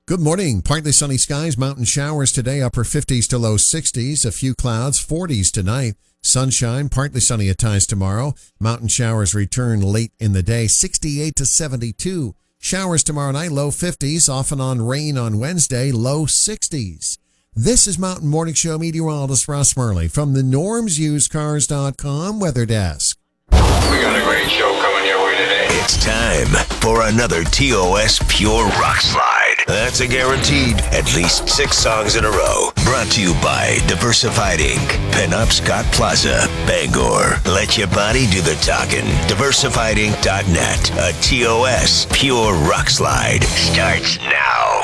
Good morning. Partly sunny skies, mountain showers today, upper 50s to low 60s, a few clouds, 40s tonight. Sunshine, partly sunny at times tomorrow. Mountain showers return late in the day, 68 to 72. Showers tomorrow night, low 50s, off and on rain on Wednesday, low 60s. This is Mountain Morning Show meteorologist Russ Murley from the NormsUsedCars.com weather desk. We got a great show coming your way today. It's time for another TOS Pure Rock Slide. That's a guaranteed at least 6 songs in a row. Brought to you by Diversified Inc., Pinup Scott Plaza, Bangor. Let your body do the talking. DiversifiedInc.net. A TOS Pure Rock Slide starts now.